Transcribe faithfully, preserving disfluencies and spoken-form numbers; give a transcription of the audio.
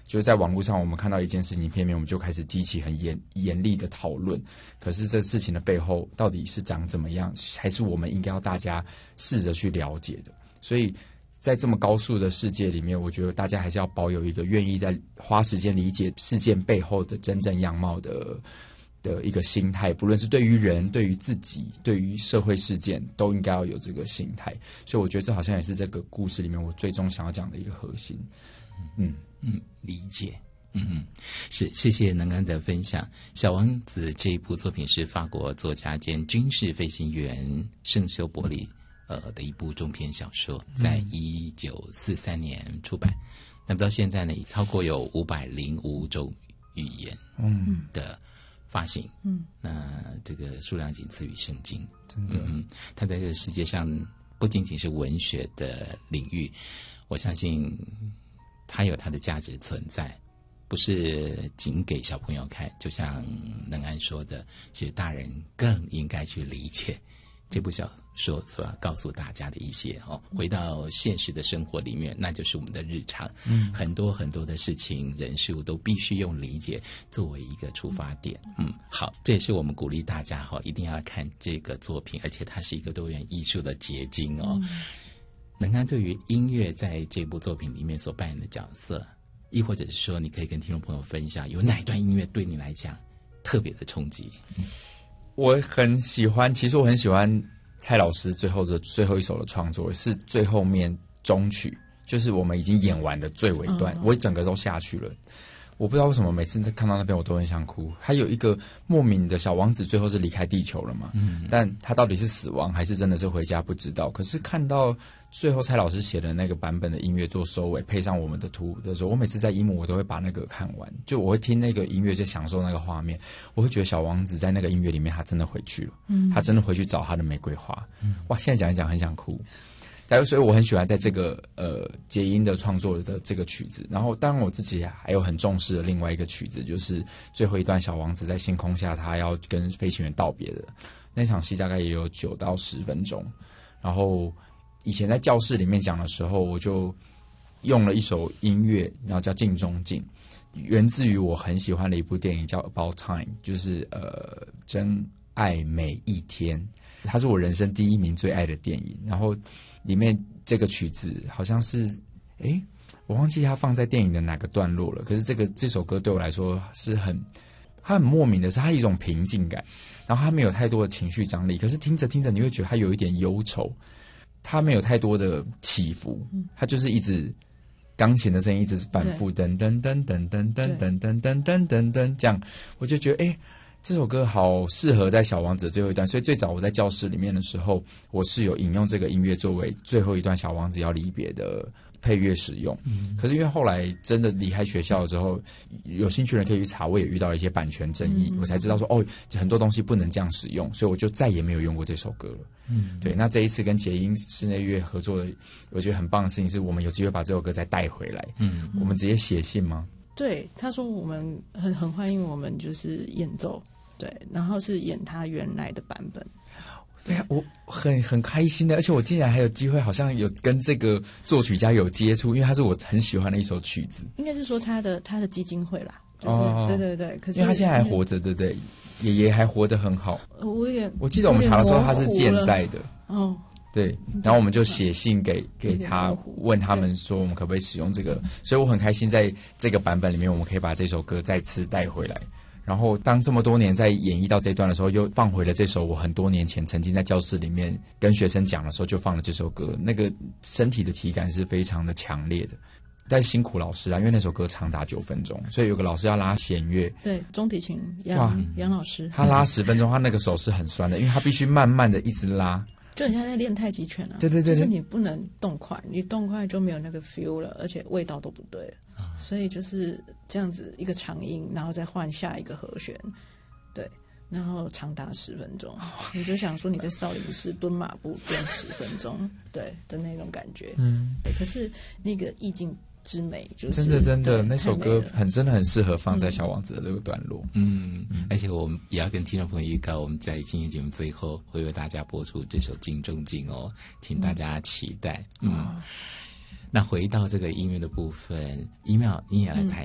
就是在网络上我们看到一件事情片面，我们就开始激起很严严厉的讨论。可是这事情的背后到底是长怎么样，还是我们应该要大家试着去了解的。所以在这么高速的世界里面，我觉得大家还是要保有一个愿意在花时间理解事件背后的真正样貌的的一个心态，不论是对于人、对于自己、对于社会事件，都应该要有这个心态。所以我觉得这好像也是这个故事里面我最终想要讲的一个核心。嗯嗯，理解。嗯嗯，是，谢谢能安的分享。《小王子》这一部作品是法国作家兼军事飞行员圣修伯里呃的一部中篇小说，在一九四三年出版。那么到现在呢，超过有五百零五种语言嗯的发行，嗯，那这个数量仅次于圣经， 真的。 嗯，它在这个世界上不仅仅是文学的领域，我相信它有它的价值存在，不是仅给小朋友看。就像能安说的，其实大人更应该去理解这部小说所要告诉大家的一些哦，回到现实的生活里面，那就是我们的日常。嗯，很多很多的事情、人事物都必须用理解作为一个出发点。嗯，好，这也是我们鼓励大家哈、哦，一定要看这个作品，而且它是一个多元艺术的结晶哦。嗯、能看对于音乐在这部作品里面所扮演的角色，亦或者是说，你可以跟听众朋友分享，有哪一段音乐对你来讲特别的冲击？嗯我很喜欢，其实我很喜欢蔡老师最后的最后一首的创作，是最后面中曲，就是我们已经演完的最尾段，嗯、我整个都下去了。我不知道为什么每次看到那边我都很想哭。还有一个莫名的小王子最后是离开地球了嘛？嗯，但他到底是死亡还是真的是回家不知道。可是看到最后蔡老师写的那个版本的音乐做收尾，配上我们的图的时候，我每次在一幕我都会把那个看完，就我会听那个音乐，就享受那个画面。我会觉得小王子在那个音乐里面，他真的回去了，嗯，他真的回去找他的玫瑰花。嗯，哇，现在讲一讲很想哭。但所以我很喜欢在这个呃结音的创作的这个曲子，然后当然我自己还有很重视的另外一个曲子，就是最后一段小王子在星空下他要跟飞行员道别的那场戏，大概也有九到十分钟。然后以前在教室里面讲的时候，我就用了一首音乐，然后叫《镜中镜》，源自于我很喜欢的一部电影叫《About Time》，就是呃真爱每一天，它是我人生第一名最爱的电影。然后里面这个曲子好像是，诶，我忘记它放在电影的哪个段落了。可是这个这首歌对我来说是很，它很莫名的是，它有一种平静感，然后它没有太多的情绪张力。可是听着听着，你会觉得它有一点忧愁，它没有太多的起伏，它就是一直钢琴的声音一直反复噔噔噔噔噔噔噔噔噔噔噔噔这样，我就觉得诶。这首歌好适合在小王子的最后一段，所以最早我在教室里面的时候，我是有引用这个音乐作为最后一段小王子要离别的配乐使用。嗯、可是因为后来真的离开学校之后，有兴趣的人可以去查，我也遇到了一些版权争议，嗯、我才知道说哦，很多东西不能这样使用，所以我就再也没有用过这首歌了。嗯，对。那这一次跟结音室内乐合作的，我觉得很棒的事情是我们有机会把这首歌再带回来。嗯，我们直接写信吗？ 对，他说我们很很欢迎我们就是演奏。对，然后是演他原来的版本。 对啊，我很很开心的，而且我竟然还有机会，好像有跟这个作曲家有接触，因为他是我很喜欢的一首曲子。 应该是说他的他的基金会啦，就是、哦、对对对。可是因为他现在还活着，对不对？爷爷还活得很好。 我也我记得我们查的时候他是健在的。 哦。 对，然后我们就写信给给他，问他们说我们可不可以使用这个，所以我很开心在这个版本里面，我们可以把这首歌再次带回来。然后当这么多年在演绎到这一段的时候，又放回了这首我很多年前曾经在教室里面跟学生讲的时候就放了这首歌，那个身体的体感是非常的强烈的。但辛苦老师啦，因为那首歌长达九分钟，所以有个老师要拉弦乐， 对，中提琴杨杨老师， 他拉十分钟，他那个手是很酸的，因为他必须慢慢的一直拉。 就很像在练太极拳啊， 对对对， 就是你不能动快，你动快就没有那个 feel 了，而且味道都不对了，嗯、所以就是这样子一个长音，然后再换下一个和弦，对，然后长达十分钟，你就想说你在少林寺蹲马步蹲十分钟，对的那种感觉，嗯，对，可是那个意境之美，就是真的真的那首歌很真的很适合放在小王子的这个段落。 嗯，嗯而且我们也要跟听众朋友预告，我们在今天节目最后会为大家播出这首《镜中镜》哦，请大家期待。嗯，嗯那回到这个音乐的部分，一妙你也来谈